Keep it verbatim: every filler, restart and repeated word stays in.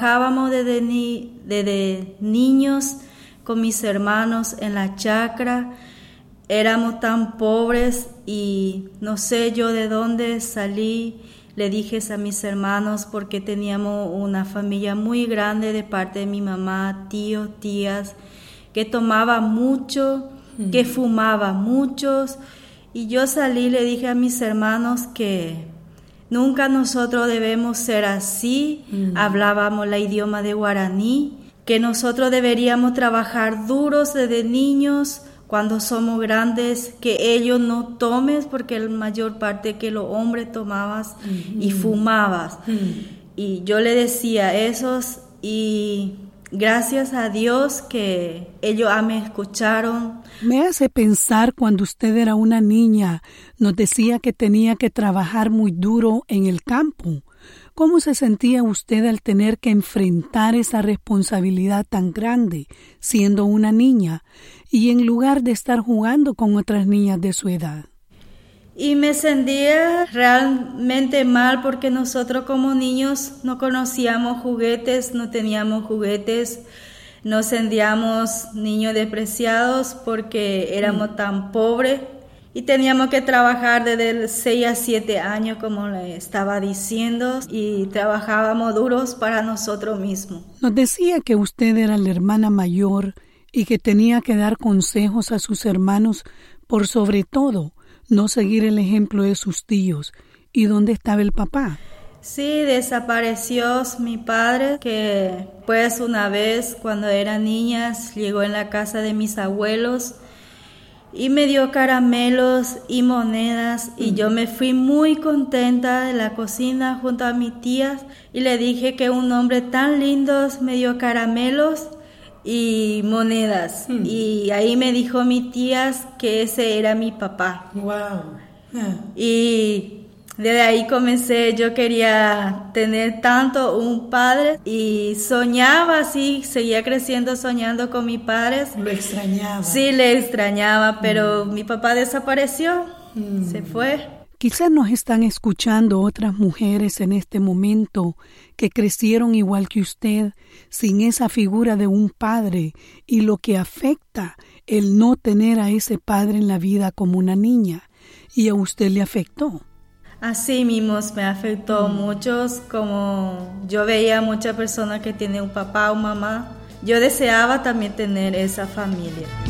Trabajábamos desde, ni, desde niños con mis hermanos en la chacra. Éramos tan pobres y no sé yo de dónde salí. Le dije a mis hermanos porque teníamos una familia muy grande de parte de mi mamá, tíos, tías, que tomaba mucho, mm. que fumaba muchos. Y yo salí y le dije a mis hermanos que nunca nosotros debemos ser así. Mm. Hablábamos el idioma de guaraní, que nosotros deberíamos trabajar duros desde niños. Cuando somos grandes, que ellos no tomen, porque la mayor parte que los hombres tomaban mm. y fumaban. Mm. Y yo le decía esos, y gracias a Dios que ellos me escucharon. Me hace pensar cuando usted era una niña, nos decía que tenía que trabajar muy duro en el campo. ¿Cómo se sentía usted al tener que enfrentar esa responsabilidad tan grande siendo una niña y en lugar de estar jugando con otras niñas de su edad? Y me sentía realmente mal porque nosotros como niños no conocíamos juguetes, no teníamos juguetes, nos sentíamos niños despreciados porque éramos mm. tan pobres. Y teníamos que trabajar desde seis a siete años, como le estaba diciendo, y trabajábamos duros para nosotros mismos. Nos decía que usted era la hermana mayor y que tenía que dar consejos a sus hermanos por sobre todo no seguir el ejemplo de sus tíos. ¿Y dónde estaba el papá? Sí, desapareció mi padre, que pues una vez cuando era niña llegó en la casa de mis abuelos y me dio caramelos y monedas y yo me fui muy contenta de la cocina junto a mis tías y le dije que un hombre tan lindo me dio caramelos y monedas mm. y ahí me dijo mi tías que ese era mi papá. Wow. Yeah. Y desde ahí comencé, yo quería tener tanto un padre y soñaba así, seguía creciendo soñando con mis padres. Lo extrañaba. Sí, le extrañaba, pero mm. mi papá desapareció, mm. se fue. Quizás nos están escuchando otras mujeres en este momento que crecieron igual que usted, sin esa figura de un padre y lo que afecta el no tener a ese padre en la vida como una niña. ¿Y a usted le afectó? Así mismo me afectó mm. mucho, como yo veía muchas personas que tienen un papá o mamá. Yo deseaba también tener esa familia.